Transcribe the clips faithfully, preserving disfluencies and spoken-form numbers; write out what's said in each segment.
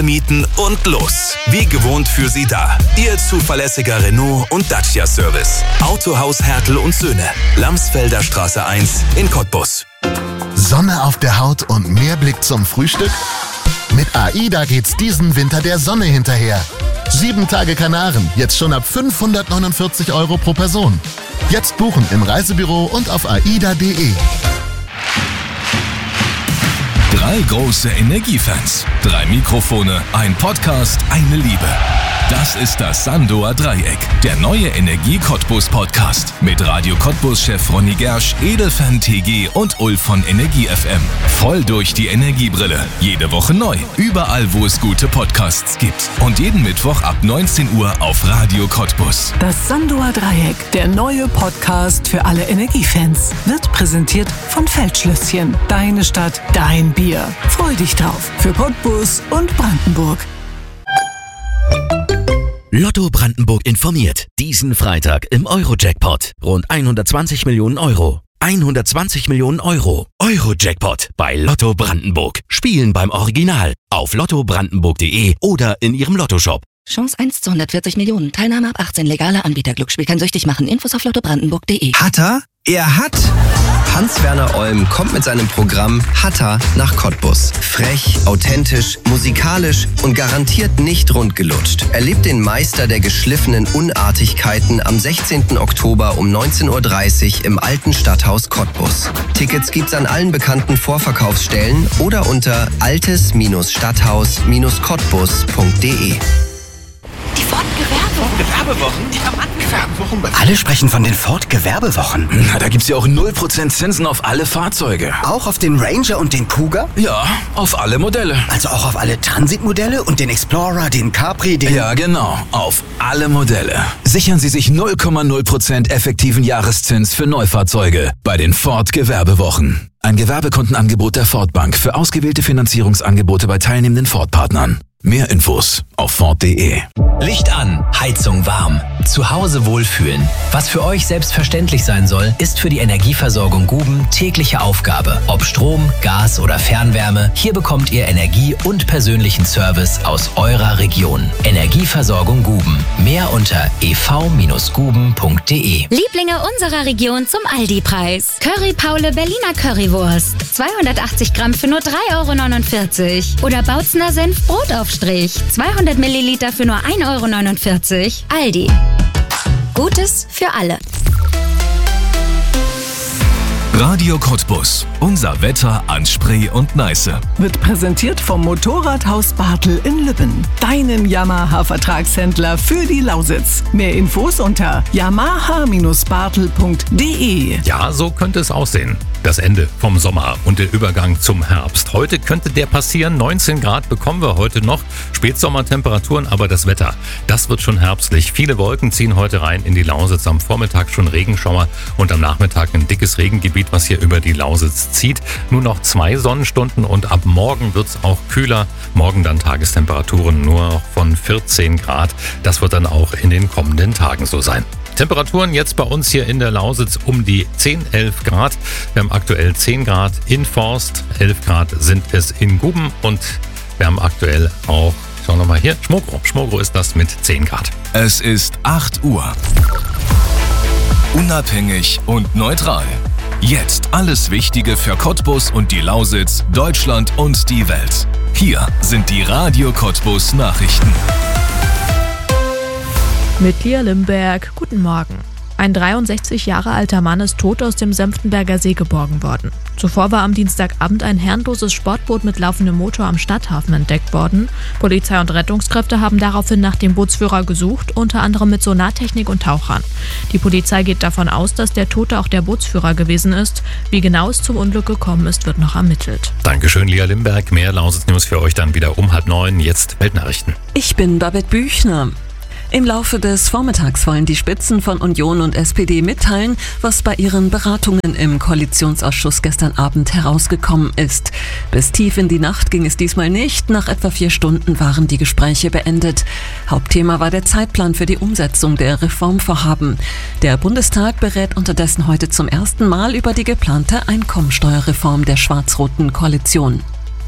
mieten und los. Wie gewohnt für Sie da. Ihr zuverlässiger Renault und Dacia Service. Autohaus Hertel und Söhne. Lamsfelder Straße eins in Cottbus. Sonne auf der Haut und mehr Blick zum Frühstück? Mit AIDA geht's diesen Winter der Sonne hinterher. Sieben Tage Kanaren, jetzt schon ab fünfhundertneunundvierzig Euro pro Person. Jetzt buchen im Reisebüro und auf aida punkt de. Drei große Energiefans, drei Mikrofone, ein Podcast, eine Liebe. Das ist das Sandoer Dreieck, der neue Energie-Cottbus-Podcast mit Radio Cottbus-Chef Ronny Gersch, Edelfan T G und Ulf von Energie F M. Voll durch die Energiebrille. Jede Woche neu. Überall, wo es gute Podcasts gibt. Und jeden Mittwoch ab neunzehn Uhr auf Radio Cottbus. Das Sandoer Dreieck, der neue Podcast für alle Energiefans, wird präsentiert von Feldschlösschen. Deine Stadt, dein Bier. Freu dich drauf. Für Cottbus und Brandenburg. Lotto Brandenburg informiert. Diesen Freitag im Euro-Jackpot. Rund hundertzwanzig Millionen Euro. hundertzwanzig Millionen Euro. Euro-Jackpot bei Lotto Brandenburg. Spielen beim Original. Auf lotto brandenburg punkt de oder in Ihrem Lottoshop. Chance eins zu hundertvierzig Millionen. Teilnahme ab achtzehn. Legaler Anbieter. Glücksspiel kann süchtig machen. Infos auf lotto brandenburg punkt de. Hat er? Er hat! Hans-Werner Olm kommt mit seinem Programm Hatter nach Cottbus. Frech, authentisch, musikalisch und garantiert nicht rundgelutscht. Erlebt den Meister der geschliffenen Unartigkeiten am sechzehnten Oktober um neunzehn Uhr dreißig im alten Stadthaus Cottbus. Tickets gibt's an allen bekannten Vorverkaufsstellen oder unter altes Stadthaus Cottbus punkt de. Die Ford-Gewerbewochen. Gewerbewochen? Ja, Mann, Gewerbewochen. Alle sprechen von den Ford-Gewerbewochen. Na, da gibt's ja auch null Prozent Zinsen auf alle Fahrzeuge. Auch auf den Ranger und den Cougar? Ja, auf alle Modelle. Also auch auf alle Transit-Modelle und den Explorer, den Capri, den... Ja, genau. Auf alle Modelle. Sichern Sie sich null Komma null Prozent effektiven Jahreszins für Neufahrzeuge bei den Ford-Gewerbewochen. Ein Gewerbekundenangebot der Ford Bank für ausgewählte Finanzierungsangebote bei teilnehmenden Ford-Partnern. Mehr Infos auf ford punkt de. Licht an, Heizung warm. Zu Hause wohlfühlen. Was für euch selbstverständlich sein soll, ist für die Energieversorgung Guben tägliche Aufgabe. Ob Strom, Gas oder Fernwärme, hier bekommt ihr Energie und persönlichen Service aus eurer Region. Energieversorgung Guben. Mehr unter e v Bindestrich guben punkt de. Lieblinge unserer Region zum Aldi-Preis. Curry Paule Berliner Currywurst. zweihundertachtzig Gramm für nur drei Euro neunundvierzig. Oder Bautzner Senf Brotaufstrich. zweihundert Milliliter für nur ein Euro neunundvierzig. Aldi. Gutes für alle. Radio Cottbus. Unser Wetter an Spree und Neiße. Wird präsentiert vom Motorradhaus Bartel in Lübben. Deinem Yamaha-Vertragshändler für die Lausitz. Mehr Infos unter yamaha Bindestrich bartel punkt de. Ja, so könnte es aussehen. Das Ende vom Sommer und der Übergang zum Herbst. Heute könnte der passieren. neunzehn Grad bekommen wir heute noch. Spätsommertemperaturen, aber das Wetter, das wird schon herbstlich. Viele Wolken ziehen heute rein in die Lausitz. Am Vormittag schon Regenschauer und am Nachmittag ein dickes Regengebiet, was hier über die Lausitz zieht. Nur noch zwei Sonnenstunden und ab morgen wird es auch kühler. Morgen dann Tagestemperaturen nur noch von vierzehn Grad. Das wird dann auch in den kommenden Tagen so sein. Temperaturen jetzt bei uns hier in der Lausitz um die zehn, elf Grad. Wir haben aktuell zehn Grad in Forst, elf Grad sind es in Guben und wir haben aktuell auch, schauen wir mal hier, Schmogro. Schmogro ist das mit zehn Grad. Es ist acht Uhr. Unabhängig und neutral. Jetzt alles Wichtige für Cottbus und die Lausitz, Deutschland und die Welt. Hier sind die Radio Cottbus Nachrichten. Mit Lia Limberg, guten Morgen. Ein dreiundsechzig Jahre alter Mann ist tot aus dem Senftenberger See geborgen worden. Zuvor war am Dienstagabend ein herrenloses Sportboot mit laufendem Motor am Stadthafen entdeckt worden. Polizei und Rettungskräfte haben daraufhin nach dem Bootsführer gesucht, unter anderem mit Sonartechnik und Tauchern. Die Polizei geht davon aus, dass der Tote auch der Bootsführer gewesen ist. Wie genau es zum Unglück gekommen ist, wird noch ermittelt. Dankeschön, Lia Limberg. Mehr Lausitz-News für euch dann wieder um halb neun. Jetzt Weltnachrichten. Ich bin Babette Büchner. Im Laufe des Vormittags wollen die Spitzen von Union und S P D mitteilen, was bei ihren Beratungen im Koalitionsausschuss gestern Abend herausgekommen ist. Bis tief in die Nacht ging es diesmal nicht. Nach etwa vier Stunden waren die Gespräche beendet. Hauptthema war der Zeitplan für die Umsetzung der Reformvorhaben. Der Bundestag berät unterdessen heute zum ersten Mal über die geplante Einkommensteuerreform der schwarz-roten Koalition.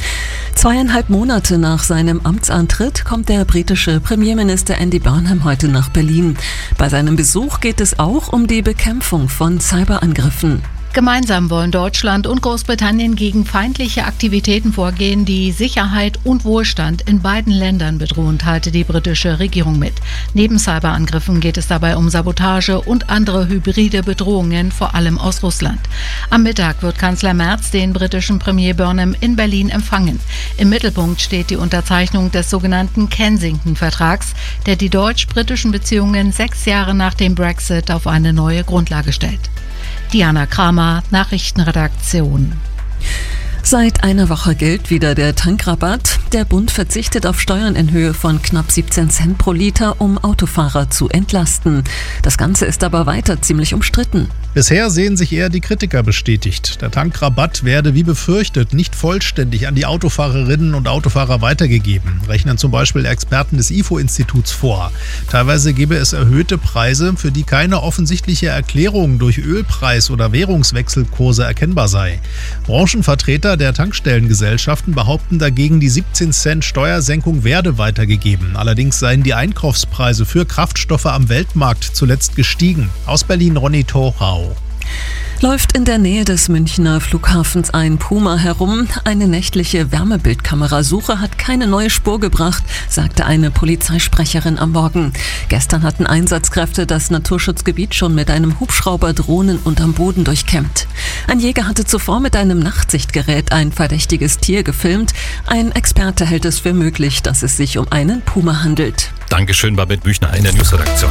Zweieinhalb Monate nach seinem Amtsantritt kommt der britische Premierminister Andy Burnham heute nach Berlin. Bei seinem Besuch geht es auch um die Bekämpfung von Cyberangriffen. Gemeinsam wollen Deutschland und Großbritannien gegen feindliche Aktivitäten vorgehen, die Sicherheit und Wohlstand in beiden Ländern bedrohen, teilte die britische Regierung mit. Neben Cyberangriffen geht es dabei um Sabotage und andere hybride Bedrohungen, vor allem aus Russland. Am Mittag wird Kanzler Merz den britischen Premier Burnham in Berlin empfangen. Im Mittelpunkt steht die Unterzeichnung des sogenannten Kensington-Vertrags, der die deutsch-britischen Beziehungen sechs Jahre nach dem Brexit auf eine neue Grundlage stellt. Diana Kramer, Nachrichtenredaktion. Seit einer Woche gilt wieder der Tankrabatt. Der Bund verzichtet auf Steuern in Höhe von knapp siebzehn Cent pro Liter, um Autofahrer zu entlasten. Das Ganze ist aber weiter ziemlich umstritten. Bisher sehen sich eher die Kritiker bestätigt. Der Tankrabatt werde wie befürchtet nicht vollständig an die Autofahrerinnen und Autofahrer weitergegeben, rechnen zum Beispiel Experten des I F O-Instituts vor. Teilweise gebe es erhöhte Preise, für die keine offensichtliche Erklärung durch Ölpreis- oder Währungswechselkurse erkennbar sei. Branchenvertreter der Tankstellengesellschaften behaupten dagegen, die siebzehn Cent Steuersenkung werde weitergegeben. Allerdings seien die Einkaufspreise für Kraftstoffe am Weltmarkt zuletzt gestiegen. Aus Berlin Ronny Thorau. Läuft in der Nähe des Münchner Flughafens ein Puma herum. Eine nächtliche Wärmebildkamerasuche hat keine neue Spur gebracht, sagte eine Polizeisprecherin am Morgen. Gestern hatten Einsatzkräfte das Naturschutzgebiet schon mit einem Hubschrauber, Drohnen und am Boden durchkämmt. Ein Jäger hatte zuvor mit einem Nachtsichtgerät ein verdächtiges Tier gefilmt. Ein Experte hält es für möglich, dass es sich um einen Puma handelt. Dankeschön, Babette Büchner in der Newsredaktion.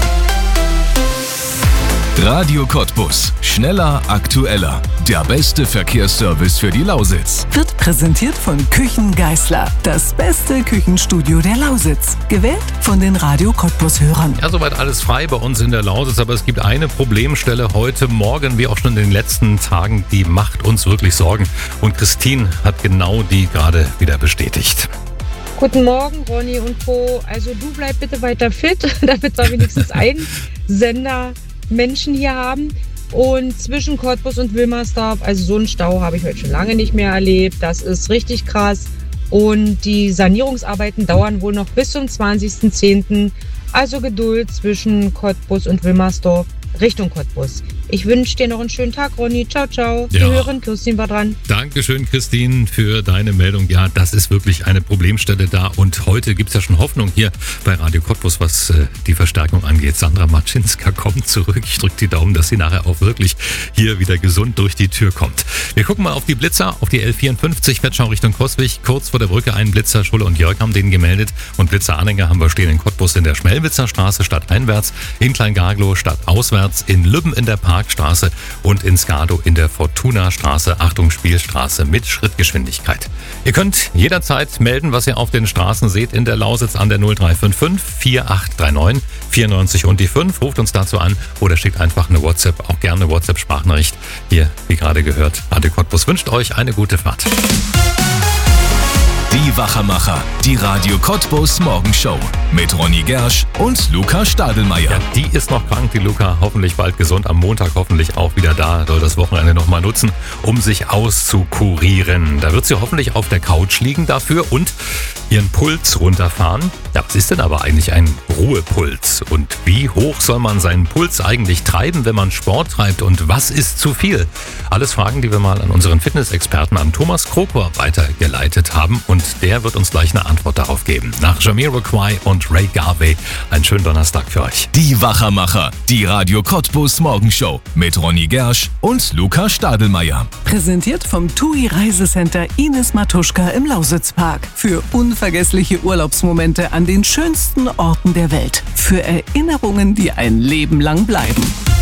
Radio Cottbus. Schneller, aktueller. Der beste Verkehrsservice für die Lausitz. Wird präsentiert von Küchen Geißler. Das beste Küchenstudio der Lausitz. Gewählt von den Radio Cottbus-Hörern. Ja, soweit alles frei bei uns in der Lausitz. Aber es gibt eine Problemstelle heute Morgen, wie auch schon in den letzten Tagen, die macht uns wirklich Sorgen. Und Christine hat genau die gerade wieder bestätigt. Guten Morgen, Ronny und Co. Also du bleib bitte weiter fit, damit wir wenigstens einen Sender Menschen hier haben. Und zwischen Cottbus und Wilmersdorf, also so einen Stau habe ich heute schon lange nicht mehr erlebt. Das ist richtig krass. Und die Sanierungsarbeiten dauern wohl noch bis zum zwanzigsten zehnten Also Geduld zwischen Cottbus und Wilmersdorf Richtung Cottbus. Ich wünsche dir noch einen schönen Tag, Ronny. Ciao, ciao. Ja. Wir hören, Kirstin war dran. Dankeschön, Christine, für deine Meldung. Ja, das ist wirklich eine Problemstelle da. Und heute gibt es ja schon Hoffnung hier bei Radio Cottbus, was äh, die Verstärkung angeht. Sandra Matschinska kommt zurück. Ich drücke die Daumen, dass sie nachher auch wirklich hier wieder gesund durch die Tür kommt. Wir gucken mal auf die Blitzer, auf die L vierundfünfzig, Wettschau Richtung Coswig. Kurz vor der Brücke einen Blitzer. Schulle und Jörg haben den gemeldet. Und Blitzer-Anhänger haben wir stehen in Cottbus in der Schmelwitzer Straße stadteinwärts, in Kleingarglow stadtauswärts, in Lübben in der Parkstraße und in Skado in der Fortuna-Straße. Achtung, Spielstraße mit Schrittgeschwindigkeit. Ihr könnt jederzeit melden, was ihr auf den Straßen seht in der Lausitz an der null drei fünf fünf vier acht drei neun vier neun und die fünf. Ruft uns dazu an oder schickt einfach eine WhatsApp, auch gerne eine WhatsApp-Sprachnachricht. Hier, wie gerade gehört, Radio Cottbus wünscht euch eine gute Fahrt. Die Wachermacher, die Radio Cottbus Morgenshow mit Ronny Gersch und Luca Stadelmeier. Ja, die ist noch krank, die Luca, hoffentlich bald gesund, am Montag hoffentlich auch wieder da, soll das Wochenende nochmal nutzen, um sich auszukurieren. Da wird sie hoffentlich auf der Couch liegen dafür und ihren Puls runterfahren. Ja, was ist denn aber eigentlich ein Ruhepuls? Und wie hoch soll man seinen Puls eigentlich treiben, wenn man Sport treibt? Und was ist zu viel? Alles Fragen, die wir mal an unseren Fitnessexperten, an Thomas Krokor, weitergeleitet haben. Und der wird uns gleich eine Antwort darauf geben. Nach Jamiroquai und Ray Garvey. Einen schönen Donnerstag für euch. Die Wachermacher, die Radio Cottbus Morgenshow mit Ronny Gersch und Luca Stadelmeier. Präsentiert vom T U I Reisecenter Ines Matuschka im Lausitzpark. Für unvergessliche Urlaubsmomente an den schönsten Orten der Welt. Für Erinnerungen, die ein Leben lang bleiben.